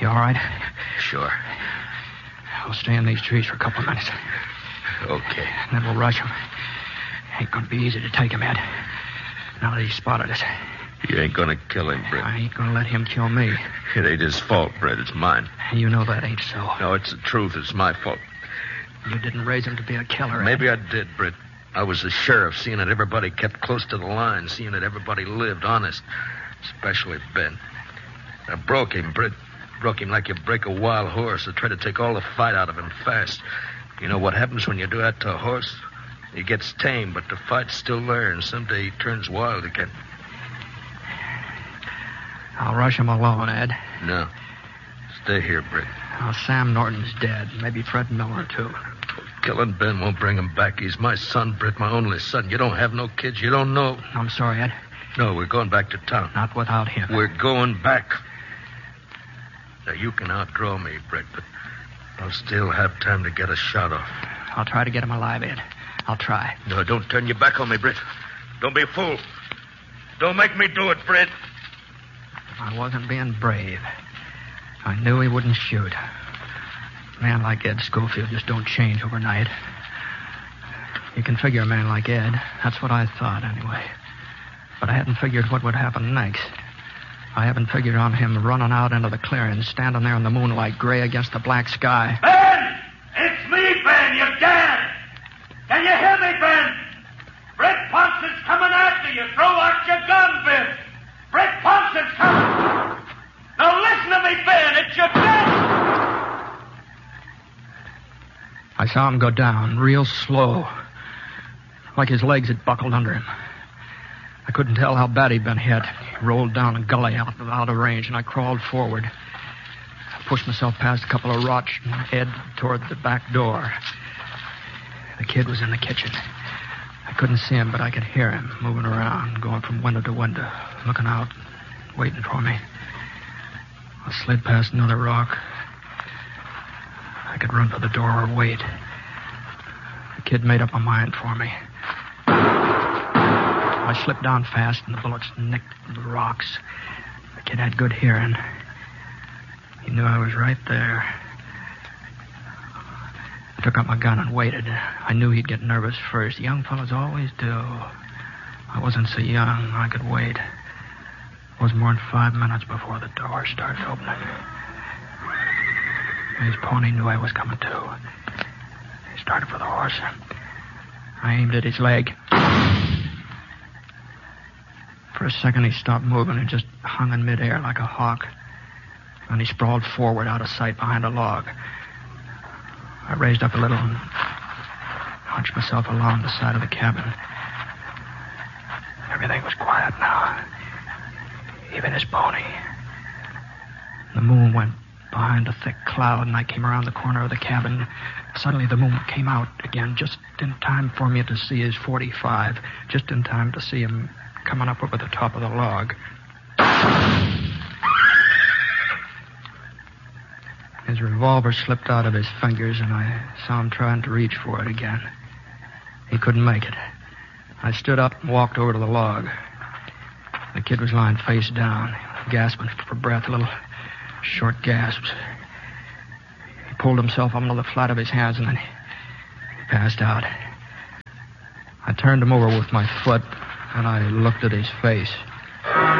You all right? Sure. I'll stay in these trees for a couple of minutes. Okay. And then we'll rush him. Ain't gonna be easy to take him, Ed. Now that he's spotted us. You ain't gonna kill him, Britt. I ain't gonna let him kill me. It ain't his fault, Britt. It's mine. You know that ain't so. No, it's the truth. It's my fault. You didn't raise him to be a killer, Ed. Maybe I did, Britt. I was the sheriff, seeing that everybody kept close to the line, seeing that everybody lived honest, especially Ben. I broke him, Britt. Broke him like you break a wild horse. I tried to take all the fight out of him fast. You know what happens when you do that to a horse? He gets tame, but the fight's still there, and someday he turns wild again. I'll rush him alone, Ed. No. Stay here, Britt. Oh, Sam Norton's dead. Maybe Fred Miller, too. Killing Ben won't bring him back. He's my son, Britt, my only son. You don't have no kids. You don't know. I'm sorry, Ed. No, we're going back to town. Not without him. We're going back. Now, you can outdraw me, Britt, but I'll still have time to get a shot off. I'll try to get him alive, Ed. I'll try. No, don't turn your back on me, Britt. Don't be a fool. Don't make me do it, Britt. I wasn't being brave. I knew he wouldn't shoot. A man like Ed Schofield just don't change overnight. You can figure a man like Ed. That's what I thought, anyway. But I hadn't figured what would happen next. I haven't figured on him running out into the clearing, standing there in the moonlight, gray against the black sky. Ben! It's me, Ben! You're dead! Can you hear me, Ben? Britt Ponson's coming after you. Throw out your gun, Ben! Britt Ponson's coming! Now listen to me, Ben! It's your death! I saw him go down, real slow, like his legs had buckled under him. I couldn't tell how bad he'd been hit. He rolled down a gully out of range, and I crawled forward. I pushed myself past a couple of rocks and head toward the back door. The kid was in the kitchen. I couldn't see him, but I could hear him moving around, going from window to window, looking out, waiting for me. I slid past another rock. I could run for the door or wait. The kid made up my mind for me. I slipped down fast, and the bullets nicked the rocks. The kid had good hearing. He knew I was right there. I took up my gun and waited. I knew he'd get nervous first. Young fellas always do. I wasn't so young. I could wait. It wasn't more than 5 minutes before the door started opening. His pony knew I was coming, too. He started for the horse. I aimed at his leg. For a second, he stopped moving and just hung in midair like a hawk. Then he sprawled forward out of sight behind a log. I raised up a little and hunched myself along the side of the cabin. Everything was quiet now. Even his pony. The moon went behind a thick cloud, and I came around the corner of the cabin. Suddenly, the moon came out again, just in time for me to see his .45, just in time to see him coming up over the top of the log. His revolver slipped out of his fingers, and I saw him trying to reach for it again. He couldn't make it. I stood up and walked over to the log. The kid was lying face down, gasping for breath, little short gasps. He pulled himself up onto the flat of his hands, and then he passed out. I turned him over with my foot, and I looked at his face.